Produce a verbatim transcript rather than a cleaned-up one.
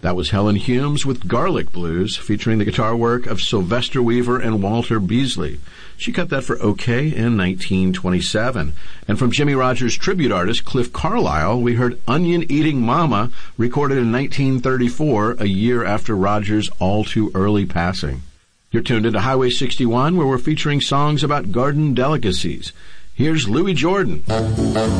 That was Helen Humes with Garlic Blues, featuring the guitar work of Sylvester Weaver and Walter Beasley. She cut that for OK in nineteen twenty-seven. And from Jimmie Rodgers' tribute artist Cliff Carlisle, we heard Onion Eating Mama, recorded in nineteen thirty-four, a year after Rodgers' all-too-early passing. You're tuned into Highway sixty-one, where we're featuring songs about garden delicacies. Here's Louis Jordan.